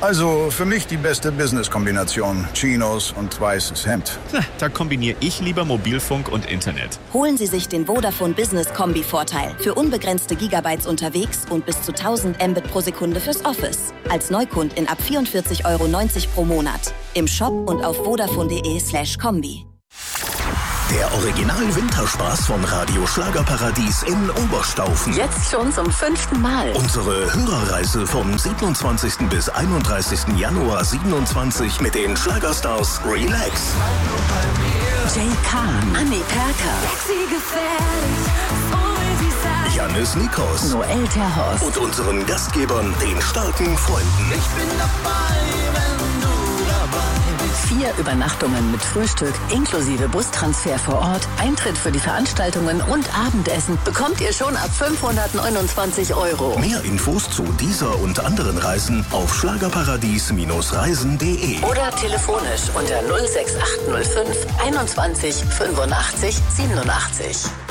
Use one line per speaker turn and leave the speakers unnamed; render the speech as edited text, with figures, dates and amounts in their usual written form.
Also für mich die beste Business-Kombination. Chinos und weißes Hemd.
Da kombiniere ich lieber Mobilfunk und Internet.
Holen Sie sich den Vodafone Business Kombi-Vorteil. Für unbegrenzte Gigabytes unterwegs und bis zu 1000 Mbit pro Sekunde fürs Office. Als Neukundin ab 44,90 € pro Monat. Im Shop und auf vodafone.de/kombi.
Der Original-Winterspaß von Radio Schlagerparadies in Oberstaufen.
Jetzt schon zum 5. Mal.
Unsere Hörerreise vom 27. bis 31. Januar 27 mit den Schlagerstars Relax,
Jay Khan, Anni Perker,
Jannis Nikos,
Noel Terhorst
und unseren Gastgebern, den starken Freunden.
Ich bin dabei, wenn du dabei bist.
4 Übernachtungen mit Frühstück inklusive Bustransfer vor Ort, Eintritt für die Veranstaltungen und Abendessen bekommt ihr schon ab 529 €.
Mehr Infos zu dieser und anderen Reisen auf schlagerparadies-reisen.de
Oder telefonisch unter 06805 21 85 87.